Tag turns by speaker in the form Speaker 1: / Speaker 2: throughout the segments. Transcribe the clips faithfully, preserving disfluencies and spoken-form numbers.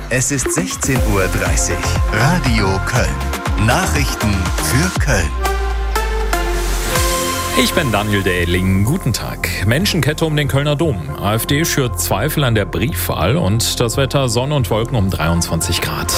Speaker 1: Es ist sechzehn Uhr dreißig. Radio Köln. Nachrichten für Köln.
Speaker 2: Ich bin Daniel Dehling. Guten Tag. Menschenkette um den Kölner Dom. AfD schürt Zweifel an der Briefwahl und das Wetter Sonne und Wolken um dreiundzwanzig Grad.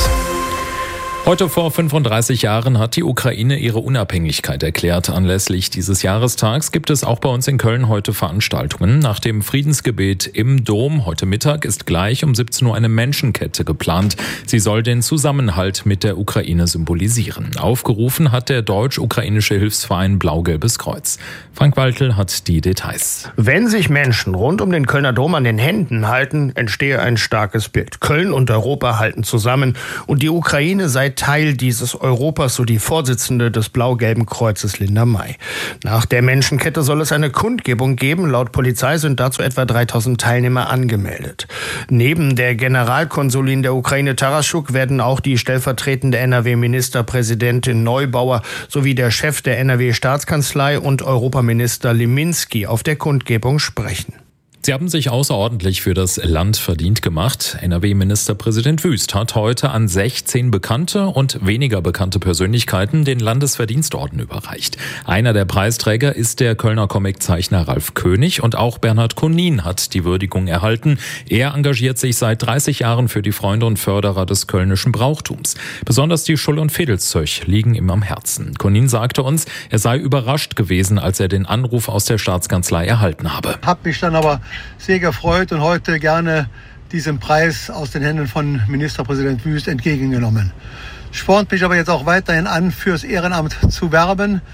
Speaker 2: Heute vor fünfunddreißig Jahren hat die Ukraine ihre Unabhängigkeit erklärt. Anlässlich dieses Jahrestags gibt es auch bei uns in Köln heute Veranstaltungen. Nach dem Friedensgebet im Dom heute Mittag ist gleich um siebzehn Uhr eine Menschenkette geplant. Sie soll den Zusammenhalt mit der Ukraine symbolisieren. Aufgerufen hat der deutsch-ukrainische Hilfsverein Blau-Gelbes Kreuz. Frank Waltel hat die Details.
Speaker 3: Wenn sich Menschen rund um den Kölner Dom an den Händen halten, entstehe ein starkes Bild. Köln und Europa halten zusammen und die Ukraine sei Teil dieses Europas, so die Vorsitzende des Blau-Gelben Kreuzes Linda May. Nach der Menschenkette soll es eine Kundgebung geben. Laut Polizei sind dazu etwa dreitausend Teilnehmer angemeldet. Neben der Generalkonsulin der Ukraine Taraschuk werden auch die stellvertretende N R W-Ministerpräsidentin Neubauer sowie der Chef der N R W-Staatskanzlei und Europaminister Liminski auf der Kundgebung sprechen.
Speaker 2: Sie haben sich außerordentlich für das Land verdient gemacht. N R W-Ministerpräsident Wüst hat heute an sechzehn bekannte und weniger bekannte Persönlichkeiten den Landesverdienstorden überreicht. Einer der Preisträger ist der Kölner Comiczeichner Ralf König und auch Bernhard Konin hat die Würdigung erhalten. Er engagiert sich seit dreißig Jahren für die Freunde und Förderer des kölnischen Brauchtums. Besonders die Schull- und Vedelzeug liegen ihm am Herzen. Konin sagte uns, er sei überrascht gewesen, als er den Anruf aus der Staatskanzlei erhalten habe.
Speaker 4: Hab mich dann aber sehr gefreut und heute gerne diesen Preis aus den Händen von Ministerpräsident Wüst entgegengenommen. Spornt mich aber jetzt auch weiterhin an, fürs Ehrenamt zu werben,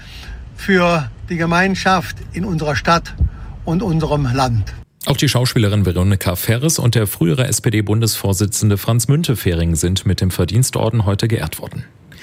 Speaker 4: für die Gemeinschaft in unserer Stadt und unserem Land.
Speaker 2: Auch die Schauspielerin Veronika Ferres und der frühere S P D-Bundesvorsitzende Franz Müntefering sind mit dem Verdienstorden heute geehrt worden.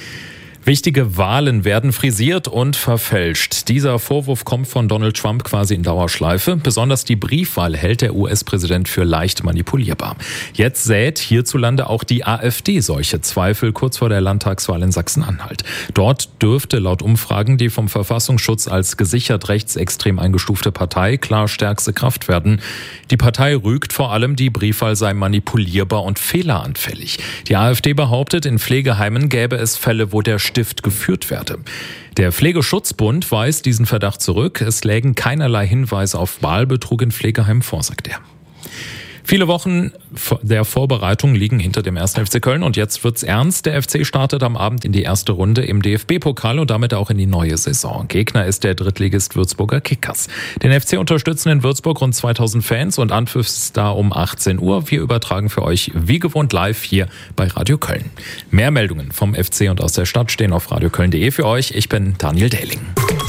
Speaker 2: Wichtige Wahlen werden frisiert und verfälscht. Dieser Vorwurf kommt von Donald Trump quasi in Dauerschleife. Besonders die Briefwahl hält der U S-Präsident für leicht manipulierbar. Jetzt sät hierzulande auch die AfD solche Zweifel kurz vor der Landtagswahl in Sachsen-Anhalt. Dort dürfte laut Umfragen die vom Verfassungsschutz als gesichert rechtsextrem eingestufte Partei klar stärkste Kraft werden. Die Partei rügt vor allem, die Briefwahl sei manipulierbar und fehleranfällig. Die AfD behauptet, in Pflegeheimen gäbe es Fälle, wo der Stift geführt werde. Der Pflegeschutzbund weist diesen Verdacht zurück. Es lägen keinerlei Hinweise auf Wahlbetrug in Pflegeheimen vor, sagt er. Viele Wochen der Vorbereitung liegen hinter dem ersten F C Köln und jetzt wird's ernst. Der F C startet am Abend in die erste Runde im D F B-Pokal und damit auch in die neue Saison. Gegner ist der Drittligist Würzburger Kickers. Den F C unterstützen in Würzburg rund zweitausend Fans und Anpfiff ist da um achtzehn Uhr. Wir übertragen für euch wie gewohnt live hier bei Radio Köln. Mehr Meldungen vom F C und aus der Stadt stehen auf radioköln punkt de für euch. Ich bin Daniel Dehling.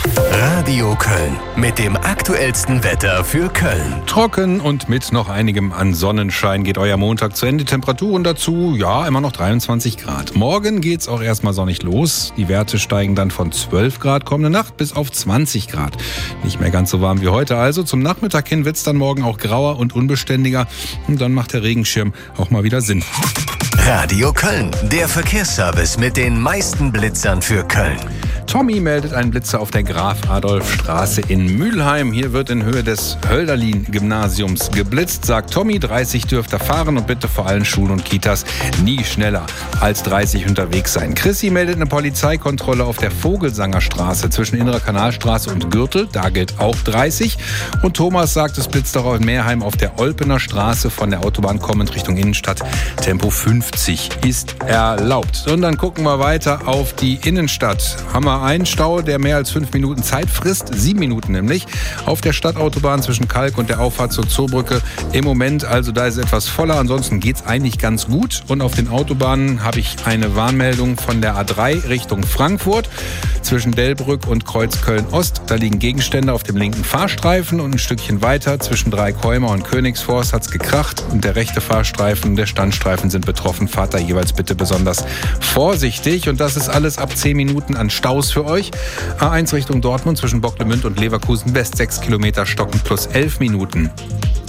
Speaker 1: Radio Köln mit dem aktuellsten Wetter für Köln.
Speaker 5: Trocken und mit noch einigem an Sonnenschein geht euer Montag zu Ende. Temperaturen dazu, ja, immer noch dreiundzwanzig Grad. Morgen geht's auch erstmal sonnig los. Die Werte steigen dann von zwölf Grad kommende Nacht bis auf zwanzig Grad. Nicht mehr ganz so warm wie heute also. Zum Nachmittag hin wird's dann morgen auch grauer und unbeständiger. Und dann macht der Regenschirm auch mal wieder Sinn.
Speaker 1: Radio Köln, der Verkehrsservice mit den meisten Blitzern für Köln.
Speaker 5: Tommy meldet einen Blitzer auf der Graf-Adolf-Straße in Mülheim. Hier wird in Höhe des Hölderlin-Gymnasiums geblitzt. Sagt Tommy, dreißig dürft ihr fahren und bitte vor allen Schulen und Kitas nie schneller als dreißig unterwegs sein. Chrissy meldet eine Polizeikontrolle auf der Vogelsangerstraße zwischen Innerer Kanalstraße und Gürtel. Da gilt auch dreißig. Und Thomas sagt, es blitzt auch in Meerheim auf der Olpener Straße von der Autobahn kommend Richtung Innenstadt. Tempo fünfzig ist erlaubt. Und dann gucken wir weiter auf die Innenstadt. Haben wir einen Stau, der mehr als fünf Minuten Zeit frisst, sieben Minuten nämlich, auf der Stadtautobahn zwischen Kalk und der Auffahrt zur Zoobrücke. Im Moment, also da ist etwas voller, ansonsten geht's eigentlich ganz gut. Und auf den Autobahnen habe ich eine Warnmeldung von der A drei Richtung Frankfurt. Zwischen Delbrück und Kreuzköln-Ost, da liegen Gegenstände auf dem linken Fahrstreifen und ein Stückchen weiter zwischen Dreikäumer und Königsforst hat's gekracht und der rechte Fahrstreifen, der Standstreifen sind betroffen. Fahrt da jeweils bitte besonders vorsichtig und das ist alles ab zehn Minuten an Staus für euch. A eins Richtung Dortmund zwischen Bocklemünd und Leverkusen West sechs Kilometer stocken plus elf Minuten.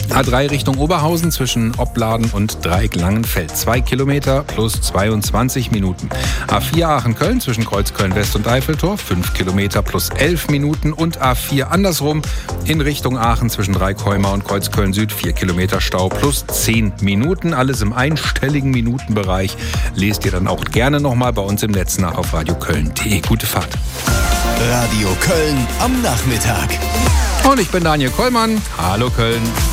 Speaker 5: A drei Richtung Oberhausen zwischen Opladen und Dreieck-Langenfeld. Zwei Kilometer plus zweiundzwanzig Minuten. A vier Aachen-Köln zwischen Kreuzköln-West und Eiffeltor. Fünf Kilometer plus elf Minuten. Und A vier andersrum in Richtung Aachen zwischen Dreieckheumar und Kreuzköln-Süd. Vier Kilometer Stau plus zehn Minuten. Alles im einstelligen Minutenbereich. Lest ihr dann auch gerne nochmal bei uns im Netz nach auf radioköln punkt de. Gute Fahrt.
Speaker 1: Radio Köln am Nachmittag.
Speaker 5: Und ich bin Daniel Kollmann. Hallo Köln.